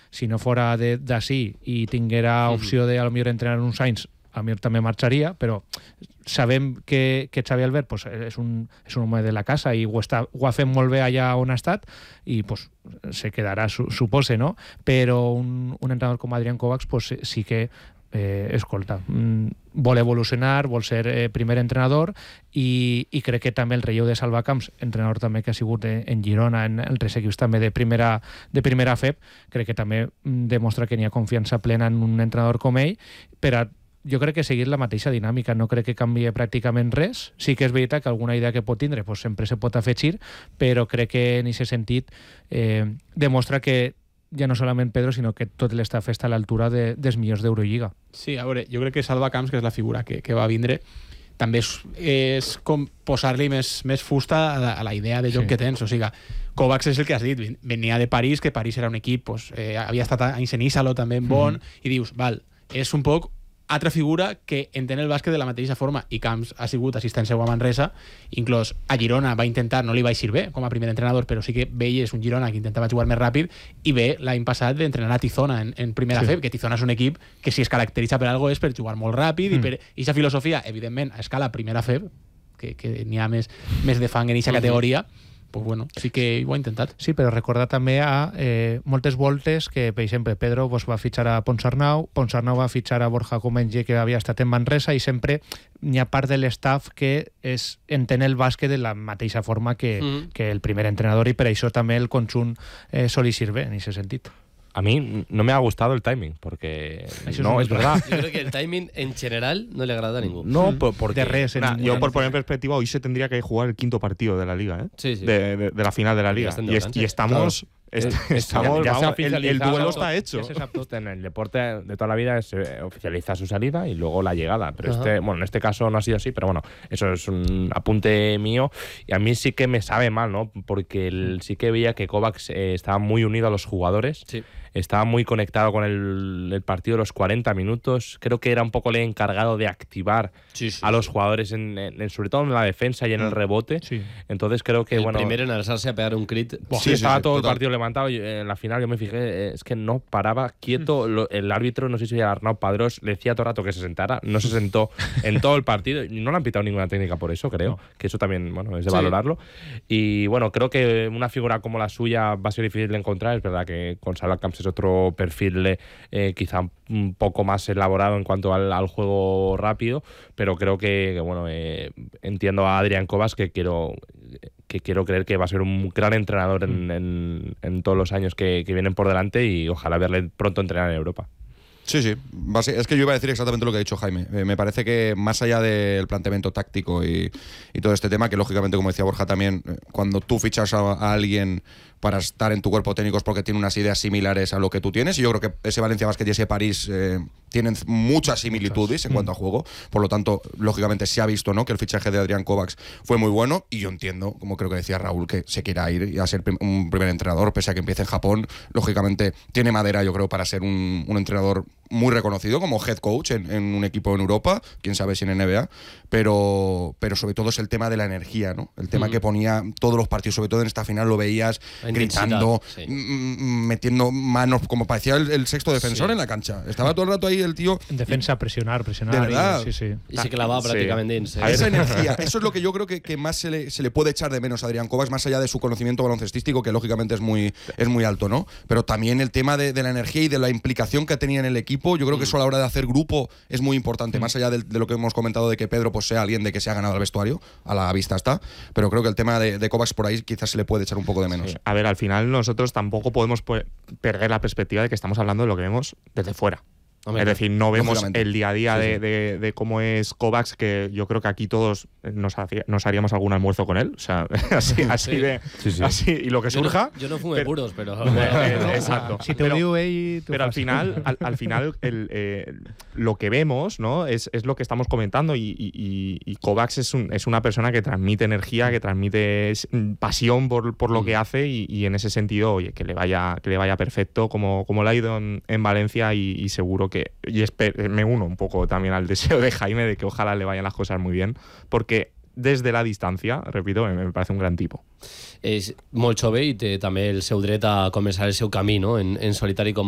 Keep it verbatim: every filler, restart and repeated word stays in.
si no fora d'ací i tinguera opció de a lo millor entrenar uns anys, a mi també marxaria, però sabem que, que Xavi Albert pues, és, un, és un home de la casa i ho, està, ho ha fet molt bé allà on ha estat i pues, se quedarà, su, supose, no? Però un, un entrenador com Adrián Kovacs pues, sí que Eh, escolta, mm, vol evolucionar, vol ser eh, primer entrenador i, i crec que també el relleu de Salvacamps, entrenador també que ha sigut en, en Girona, en altres equips també de primera, de primera F E P, crec que també mm, demostra que n'hi ha confiança plena en un entrenador com ell, per a jo crec que seguir la mateixa dinàmica, no crec que canvie pràcticament res. Sí que és veritat que alguna idea que pot tindre pues, sempre se pot afegir, però crec que en aquest sentit eh, demostra que ja no solament Pedro, sinó que tot l'estaf està a l'altura de, dels millors d'Eurolliga. Sí, a veure, jo crec que Salvacamps, que és la figura que, que va vindre, també és, és com posar-li més, més fusta a la, a la idea de joc sí. que tens. O sigui, Kovacs és el que has dit, venia de París, que París era un equip, pues, eh, havia estat a Isenísalo també en bon, mm-hmm. i dius, val, és un poc altra figura que entén el bàsquet de la mateixa forma, i Camps ha sigut assistent seu a Manresa, inclús a Girona va intentar, no li va eixir bé com a primer entrenador, però sí que veies un Girona que intentava jugar més ràpid, i bé l'any passat d'entrenar a Tizona en, en primera sí. F E P, que Tizona és un equip que si es caracteritza per algo és per jugar molt ràpid, mm. i per aquesta filosofia, evidentment, a escala primera F E P, que, que n'hi ha més, més de fang en aquesta mm-hmm. categoria, pues bueno, sí que ho ha intentat. Sí, però recordar també a eh, moltes voltes que, per exemple, Pedro pues, va fitxar a Ponsarnau, Ponsarnau va fitxar a Borja Comenge, que havia estat en Manresa, i sempre n'hi ha part de l'estaf que és, entén el bàsquet de la mateixa forma que, mm. que el primer entrenador, i per això també el conjunt eh, sol eixir bé, en aquest sentit. A mí no me ha gustado el timing, porque Eso no, es, es verdad. Yo creo que el timing en general no le agrada a ninguno. No, mm. porque... De res, nah, yo por poner en perspectiva, hoy se tendría que jugar el quinto partido de la Liga, ¿eh? Sí, sí. De, de, de la final de la Liga. Y, es, y estamos... Claro. Est estamos, ya, ya vamos, el, el duelo está hecho. En el deporte de toda la vida se oficializa su salida y luego la llegada. Pero uh-huh. este, bueno, en este caso no ha sido así, pero bueno, eso es un apunte mío. Y a mí sí que me sabe mal, ¿no? Porque el, sí que veía que Kovacs eh, estaba muy unido a los jugadores. Sí. Estaba muy conectado con el, el partido de los cuarenta minutos. Creo que era un poco el encargado de activar sí, sí, a los sí. jugadores, en, en, sobre todo en la defensa y en el rebote. Sí. Entonces creo que, el bueno... El primero en alzarse a pegar un crit. Sí, sí, estaba sí, todo total. El partido levantado, y en la final yo me fijé, es que no paraba quieto. Lo, el árbitro, no sé si era Arnau Padrós, le decía todo el rato que se sentara. No se sentó en todo el partido. Y no le han pitado ninguna técnica por eso, creo. No. Que eso también, bueno, es de sí. valorarlo. Y bueno, creo que una figura como la suya va a ser difícil de encontrar. Es verdad que con Salvacamps es otro perfil eh, quizá un poco más elaborado en cuanto al, al juego rápido, pero creo que, que bueno, eh, entiendo a Adrián Kovacs que quiero que quiero creer que va a ser un gran entrenador en, en, en todos los años que, que vienen por delante, y ojalá verle pronto entrenar en Europa. Sí, sí. Es que yo iba a decir exactamente lo que ha dicho Jaime. Eh, me parece que más allá del planteamiento táctico y, y todo este tema, que lógicamente, como decía Borja también, cuando tú fichas a, a alguien para estar en tu cuerpo técnico es porque tiene unas ideas similares a lo que tú tienes, y yo creo que ese Valencia Basket y ese París eh, tienen muchas similitudes muchas. en cuanto a juego. Por lo tanto, lógicamente se ha visto, ¿no?, que el fichaje de Adrián Kovacs fue muy bueno, y yo entiendo, como creo que decía Raúl, que se quiera ir y a ser prim un primer entrenador, pese a que empiece en Japón. Lógicamente tiene madera, yo creo, para ser un, un entrenador muy reconocido como head coach en, en un equipo en Europa, quién sabe si en N B A, pero, pero sobre todo es el tema de la energía, ¿no? El tema mm. que ponía todos los partidos, sobre todo en esta final lo veías la gritando, sí. metiendo manos, como parecía el, el sexto defensor sí. en la cancha. Estaba todo el rato ahí el tío. En defensa, presionar, presionar. De verdad. Y, sí, sí. y se clavaba sí. prácticamente en sí. Esa energía, eso es lo que yo creo que, que más se le, se le puede echar de menos a Adrián Kovacs, más allá de su conocimiento baloncestístico, que lógicamente es muy, es muy alto, ¿no? Pero también el tema de, de la energía y de la implicación que tenía en el equipo. Yo creo que eso a la hora de hacer grupo es muy importante, mm. más allá de, de lo que hemos comentado de que Pedro pues sea alguien de que se ha ganado el vestuario, a la vista está, pero creo que el tema de, de Kovacs por ahí quizás se le puede echar un poco de menos. Sí. A ver, al final nosotros tampoco podemos perder la perspectiva de que estamos hablando de lo que vemos desde fuera. Hombre, es decir, no vemos el día a día sí, de, sí. De, de cómo es Kovacs, que yo creo que aquí todos nos, hacía, nos haríamos algún almuerzo con él, o sea, así, así sí. de sí, sí. así y lo que yo surja. No, yo no fumé pero, puros, pero exacto. Si te pero, digo, hey, pero al final, al, al final, el, eh, lo que vemos, ¿no? Es, es lo que estamos comentando, y, y, y Kovacs es, un, es una persona que transmite energía, que transmite pasión por, por lo mm. que hace, y, y en ese sentido, oye, que le vaya, que le vaya perfecto, como, como le ha ido en, en Valencia, y, y seguro que y me uno un poco también al deseo de Jaime de que ojalá le vayan las cosas muy bien, porque desde la distancia, repito, me, me parece un gran tipo. És molt jove i té també el seu dret a començar el seu camí, no?, en, en solitari com